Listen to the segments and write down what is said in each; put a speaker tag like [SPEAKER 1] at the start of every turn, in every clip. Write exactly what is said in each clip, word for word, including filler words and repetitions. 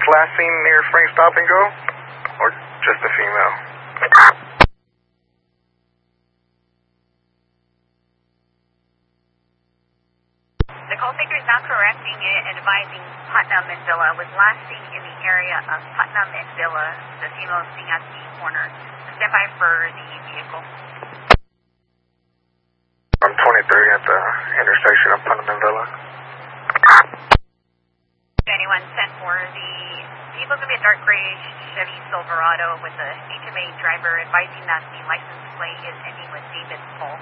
[SPEAKER 1] last seen near Frank Stop and Go, or just a female?
[SPEAKER 2] The call taker is now correcting it and advising Putnam and Villa was last seen in the area of Putnam and Villa. The female is seen at the corner. Stand by for the vehicle.
[SPEAKER 1] I'm twenty-three at the intersection of Putnam and Villa.
[SPEAKER 2] Anyone sent for the vehicle's going to be a dark gray Chevy Silverado with a H M A driver, advising that the license plate is ending with David Paul.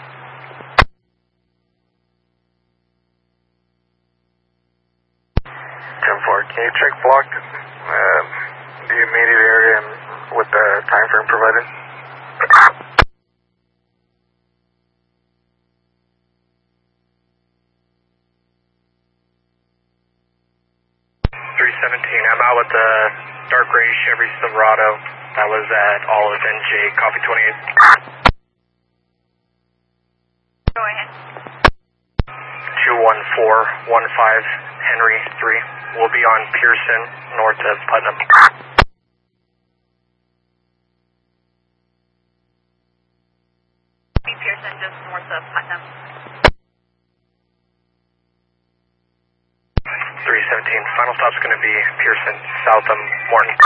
[SPEAKER 1] ten four, can you check block uh, the immediate area and with the time frame provided?
[SPEAKER 3] three seventeen, I'm out with the dark gray Chevy Silverado. That was at Olive N J, Coffee twenty-eight.
[SPEAKER 2] Go ahead.
[SPEAKER 3] two one four one five Henry three. We'll be on Pearson, north of Putnam.
[SPEAKER 2] Pearson, just north of Putnam.
[SPEAKER 3] three seventeen, final stop's going to be Pearson, south of Morton.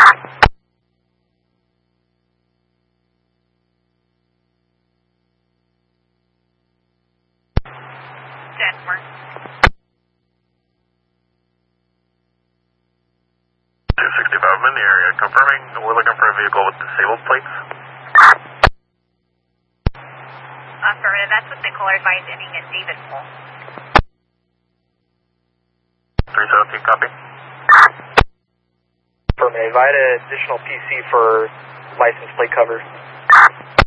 [SPEAKER 2] Denver.
[SPEAKER 4] two sixty-five, I'm in the area. Confirming, we're looking for a vehicle with disabled plates.
[SPEAKER 2] Affirmative, that's what the caller advised, ending at David Paul.
[SPEAKER 4] three seventeen, copy.
[SPEAKER 3] Affirmative, I had an additional P C for license plate cover.